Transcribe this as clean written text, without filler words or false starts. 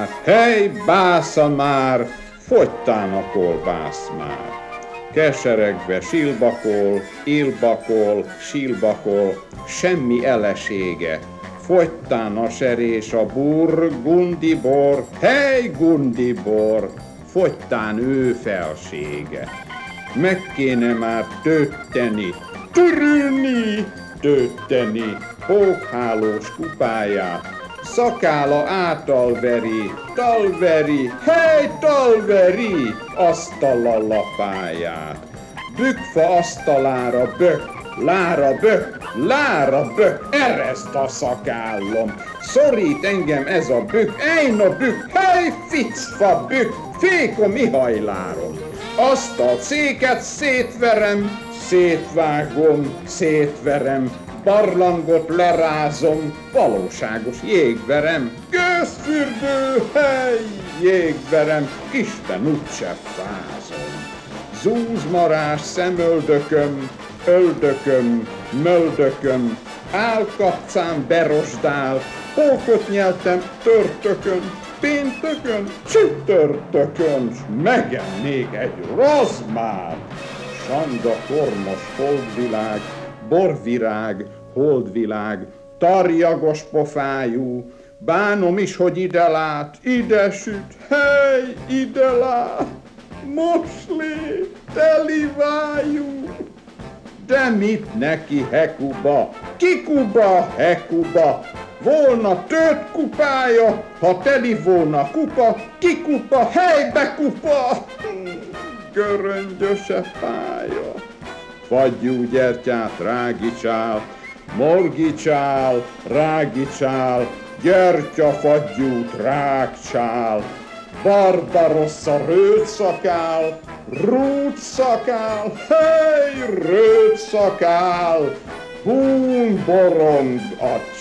hely, básza már, fogytán a kolbász már. Keseregve silbakol, ilbakol, silbakol, semmi elesége. Fogytán a serés a Gundibor, hely Gundibor, fogytán ő felsége. Meg kéne már tőtteni, tőtteni, pókhálós kupáját, szakála talveri, hely talveri, asztallal lapáját. Bükfa asztalára lára bök, ereszt a szakállom, szorít engem ez a bük, ejna bük, hely ficfa bük, fékom ihajlárom. Asztalt, széket szétverem, barlangot lerázom, valóságos jégverem, gőzfürdő, hely, jégverem, Isten úgyse fázom. Zúzmarás szemöldököm, möldököm, álkapcám berosdál, pókot nyeltem törtökön, péntökön, csütörtökön, s megennék egy rozmát. Sanda kormos holdvilág, borvirág, holdvilág, tarjagos pofájú, bánom is, hogy ide lát, ide süt, hely, ide lát, moslé, telivájú. De mit neki hekuba, kikuba, hekuba, volna tört kupája, ha teli volna kupa, kikupa, helybe kupa, göröngyöse pálya. Fagyú gyertyát rágicsál, morgicsál, rágicsál, gyertyafagyút rágcsál, Barbarossa rőtszakál, rútszakál, hely, rőtszakál, hún borong a